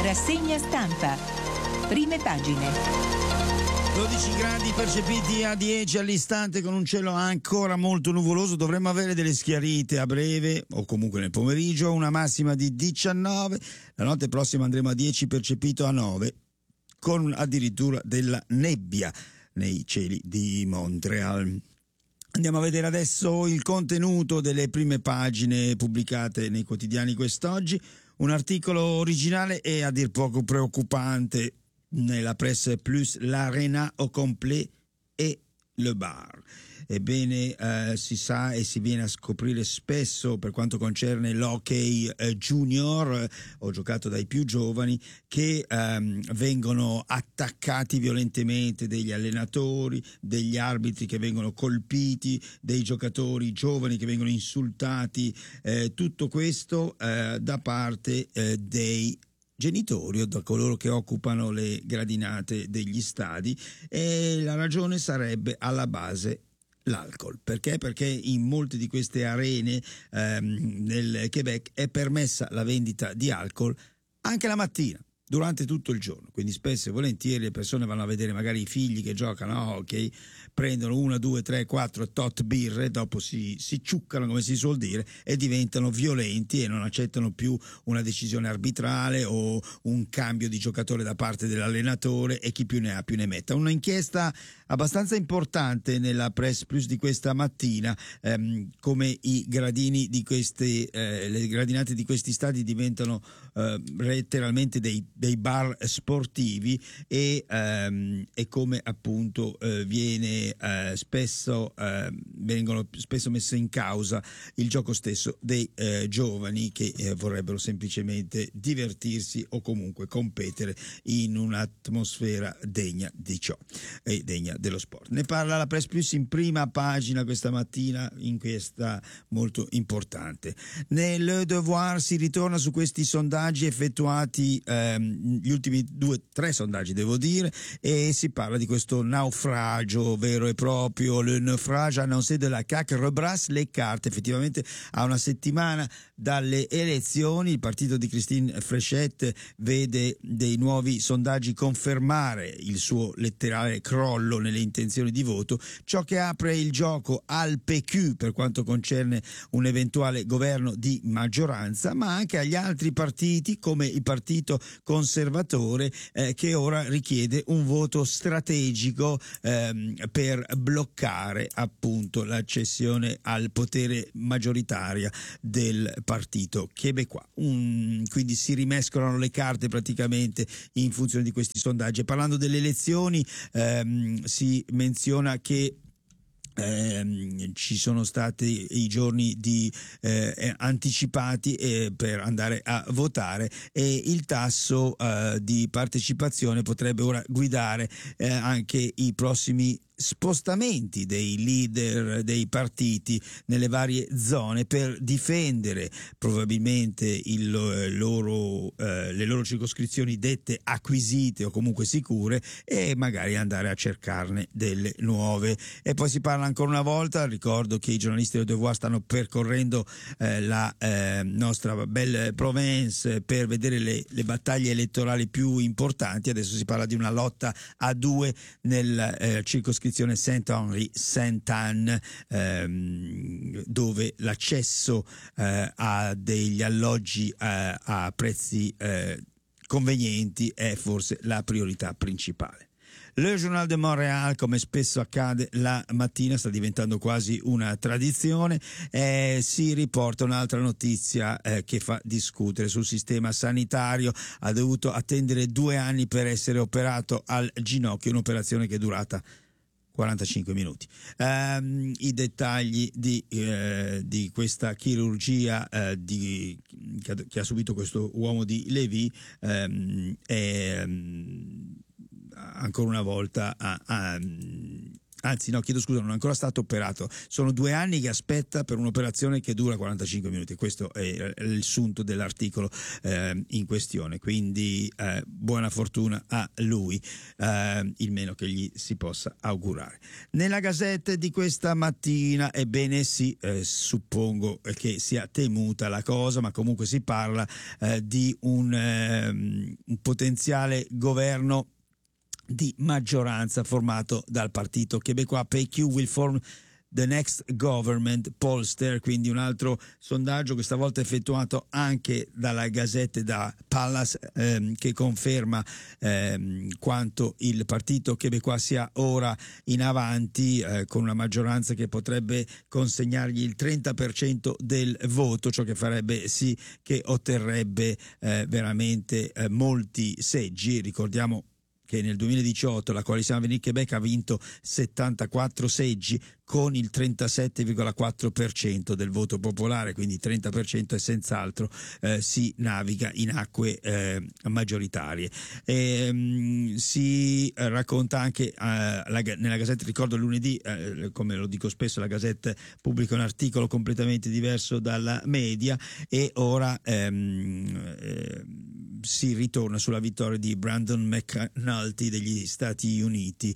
Rassegna stampa. Prime pagine. 12 gradi percepiti a 10 all'istante, con un cielo ancora molto nuvoloso. Dovremmo avere delle schiarite a breve o comunque nel pomeriggio, una massima di 19. La notte prossima andremo a 10, percepito a 9, con addirittura della nebbia nei cieli di Montreal. Andiamo a vedere adesso il contenuto delle prime pagine pubblicate nei quotidiani quest'oggi. Un articolo originale e a dir poco preoccupante nella Presse Plus: l'Arena au complet e le bar. Ebbene, si sa e si viene a scoprire spesso, per quanto concerne l'hockey junior, ho giocato dai più giovani, che vengono attaccati violentemente degli allenatori, degli arbitri che vengono colpiti, dei giocatori giovani che vengono insultati, tutto questo da parte dei genitori o da coloro che occupano le gradinate degli stadi, e la ragione sarebbe alla base l'alcol. Perché? Perché in molte di queste arene nel Quebec è permessa la vendita di alcol anche la mattina, durante tutto il giorno. Quindi spesso e volentieri le persone vanno a vedere magari i figli che giocano a hockey, prendono 1, 2, 3, 4 tot birre, dopo si ciuccano, come si suol dire, e diventano violenti e non accettano più una decisione arbitrale o un cambio di giocatore da parte dell'allenatore, e chi più ne ha più ne metta. Un'inchiesta abbastanza importante nella Press Plus di questa mattina, come i gradini di le gradinate di questi stadi diventano letteralmente dei bar sportivi, e come appunto vengono spesso messe in causa il gioco stesso dei giovani che vorrebbero semplicemente divertirsi o comunque competere in un'atmosfera degna di ciò e degna dello sport. Ne parla la Press Plus in prima pagina questa mattina, inchiesta molto importante. Nel Devoir si ritorna su questi sondaggi effettuati, gli ultimi 2-3 sondaggi devo dire, e si parla di questo naufragio vero e proprio. Le naufrage annoncé de la CAQ rebrasse les cartes. Effettivamente, a una settimana dalle elezioni, il partito di Christine Fréchette vede dei nuovi sondaggi confermare il suo letterale crollo nelle intenzioni di voto, ciò che apre il gioco al PQ per quanto concerne un eventuale governo di maggioranza, ma anche agli altri partiti come il partito conservatore, che ora richiede un voto strategico per bloccare appunto l'accessione al potere maggioritaria del partito québécois. Quindi si rimescolano le carte praticamente in funzione di questi sondaggi. Parlando delle elezioni, si menziona che ci sono stati i giorni di anticipati per andare a votare, e il tasso di partecipazione potrebbe ora guidare anche i prossimi spostamenti dei leader dei partiti nelle varie zone per difendere probabilmente le loro circoscrizioni dette acquisite o comunque sicure, e magari andare a cercarne delle nuove. E poi si parla ancora una volta, ricordo che i giornalisti del Devoir stanno percorrendo la nostra belle Provence per vedere le battaglie elettorali più importanti. Adesso si parla di una lotta a due nel circoscrizione Saint-Henri-Sainte-Anne, dove l'accesso a degli alloggi a prezzi convenienti è forse la priorità principale. Le Journal de Montréal, come spesso accade la mattina, sta diventando quasi una tradizione. Si riporta un'altra notizia che fa discutere sul sistema sanitario. Ha dovuto attendere 2 anni per essere operato al ginocchio, un'operazione che è durata 45 minuti. I dettagli di questa chirurgia che ha subito questo uomo di Lévis ancora una volta Anzi, no, chiedo scusa, non è ancora stato operato. Sono 2 anni che aspetta per un'operazione che dura 45 minuti. Questo è il sunto dell'articolo in questione. Quindi buona fortuna a lui, il meno che gli si possa augurare. Nella Gazzetta di questa mattina, ebbene sì, suppongo che sia temuta la cosa, ma comunque si parla di un potenziale governo di maggioranza formato dal partito québécois PQ will form the next government pollster, quindi un altro sondaggio questa volta effettuato anche dalla Gazzetta da Pallas che conferma quanto il partito québécois sia ora in avanti con una maggioranza che potrebbe consegnargli il 30% del voto, ciò che farebbe sì che otterrebbe veramente molti seggi. Ricordiamo che nel 2018 la coalizione Avenir Québec ha vinto 74 seggi con il 37,4% del voto popolare, quindi 30% e senz'altro si naviga in acque maggioritarie. Si racconta anche nella Gazzetta, ricordo lunedì, come lo dico spesso, la Gazzetta pubblica un articolo completamente diverso dalla media e ora si ritorna sulla vittoria di Brandon McNulty degli Stati Uniti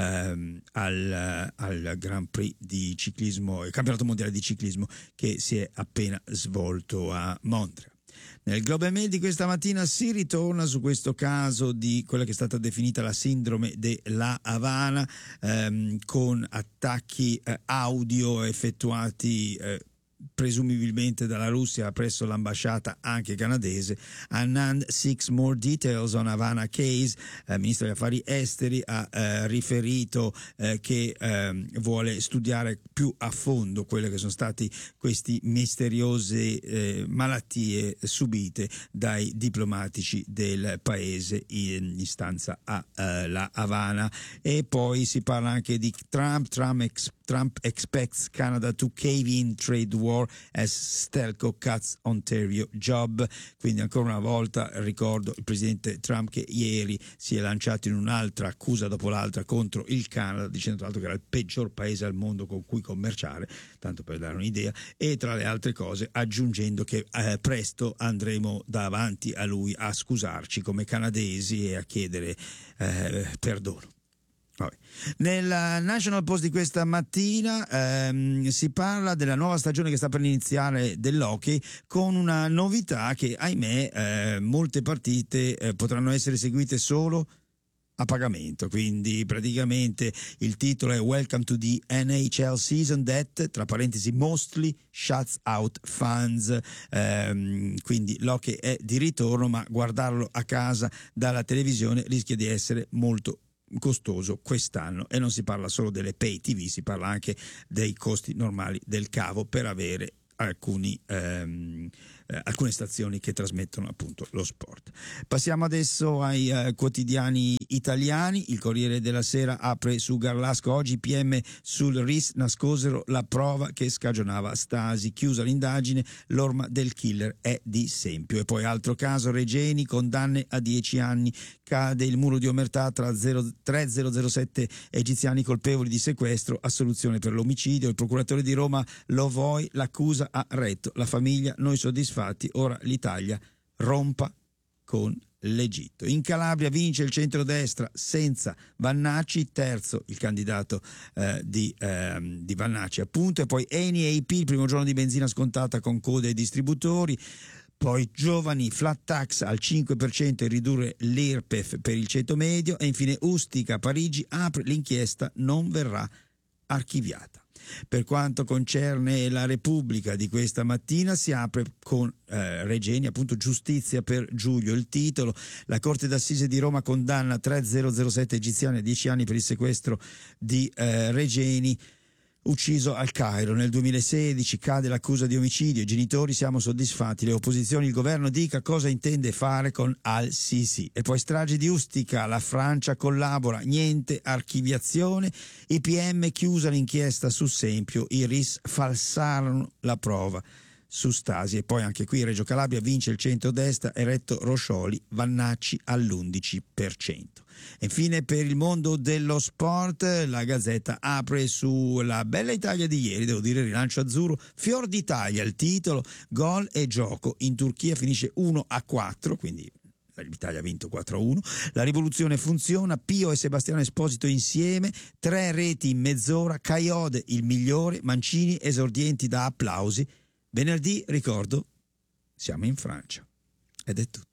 al Grand Prix di ciclismo, il campionato mondiale di ciclismo che si è appena svolto a Montreal. Nel Globe and Mail di questa mattina si ritorna su questo caso di quella che è stata definita la sindrome della Havana, con attacchi audio effettuati presumibilmente dalla Russia presso l'ambasciata anche canadese. Anand seeks more details on Havana case. Il ministro degli affari esteri ha riferito che vuole studiare più a fondo quelle che sono stati queste misteriose malattie subite dai diplomatici del paese in stanza a la Havana. E poi si parla anche di Trump expects Canada to cave in trade war as Stelco cuts Ontario job. Quindi ancora una volta ricordo il presidente Trump che ieri si è lanciato in un'altra accusa dopo l'altra contro il Canada, dicendo tra l'altro che era il peggior paese al mondo con cui commerciare, tanto per dare un'idea, e tra le altre cose aggiungendo che presto andremo davanti a lui a scusarci come canadesi e a chiedere perdono. Vabbè. Nel National Post di questa mattina si parla della nuova stagione che sta per iniziare dell'hockey, con una novità che ahimè molte partite potranno essere seguite solo a pagamento. Quindi praticamente il titolo è Welcome to the NHL season that, tra parentesi, mostly shuts out fans. Quindi l'hockey è di ritorno, ma guardarlo a casa dalla televisione rischia di essere molto costoso quest'anno, e non si parla solo delle pay TV, si parla anche dei costi normali del cavo per avere alcune stazioni che trasmettono appunto lo sport. Passiamo adesso ai quotidiani italiani. Il Corriere della Sera apre su Garlasco: oggi PM sul RIS nascosero la prova che scagionava Stasi, chiusa l'indagine, l'orma del killer è di Sempio. E poi altro caso, Regeni, condanne a 10 anni, cade il muro di omertà tra 3007 egiziani colpevoli di sequestro, assoluzione per l'omicidio. Il procuratore di Roma Lovoi, l'accusa ha retto, la famiglia noi soddisfatti, ora l'Italia rompa con l'Egitto. In Calabria vince il centrodestra senza Vannacci, terzo il candidato di Vannacci appunto. E poi Eni e IP, il primo giorno di benzina scontata con code ai distributori. Poi giovani, flat tax al 5% e ridurre l'IRPEF per il ceto medio. E infine Ustica, Parigi apre l'inchiesta, non verrà archiviata. Per quanto concerne la Repubblica di questa mattina, si apre con Regeni, appunto, giustizia per Giulio. Il titolo: la Corte d'Assise di Roma condanna 3007 egiziani a 10 anni per il sequestro di Regeni, ucciso al Cairo nel 2016, cade l'accusa di omicidio, i genitori siamo soddisfatti, le opposizioni, il governo dica cosa intende fare con Al-Sisi. E poi strage di Ustica, la Francia collabora, niente archiviazione, i PM chiusa l'inchiesta su Sempio, i RIS falsarono la prova su Stasi. E poi anche qui Reggio Calabria vince il centrodestra, eletto Roscioli, Vannacci all'11%. E infine per il mondo dello sport la Gazzetta apre sulla bella Italia di ieri, devo dire rilancio azzurro, fior d'Italia il titolo, gol e gioco, in Turchia finisce 1-4, quindi l'Italia ha vinto 4-1, la rivoluzione funziona, Pio e Sebastiano Esposito insieme, 3 reti in mezz'ora, Caiode il migliore, Mancini esordienti da applausi. Venerdì, ricordo, siamo in Francia. Ed è tutto.